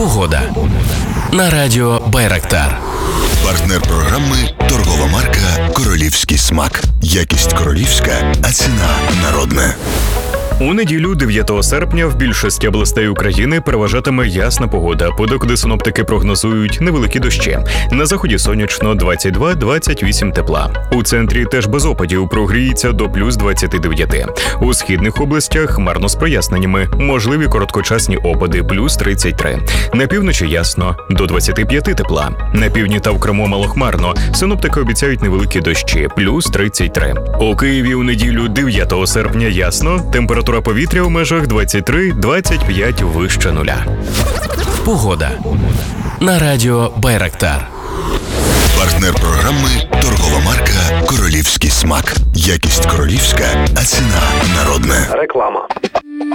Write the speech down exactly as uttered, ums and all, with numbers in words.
Погода на радіо Байрактар. Партнер програми – торгова марка «Королівський смак». Якість королівська, а ціна народна. У неділю, дев'ятого серпня, в більшості областей України переважатиме ясна погода, подекуди синоптики прогнозують невеликі дощі. На заході сонячно двадцять два - двадцять вісім тепла. У центрі теж без опадів, прогріється до плюс двадцяти дев'яти. У східних областях хмарно з проясненнями, можливі короткочасні опади, плюс тридцять три. На півночі ясно, до двадцяти п'яти тепла. На півдні та в Криму малохмарно, синоптики обіцяють невеликі дощі, плюс тридцять три. У Києві у неділю, дев'ятого серпня, ясно, температура повітря у межах двадцять три - двадцять п'ять вище нуля. Погода на радіо Байрактар. Партнер програми – торгова марка «Королівський смак». Якість королівська, а ціна народна. Реклама.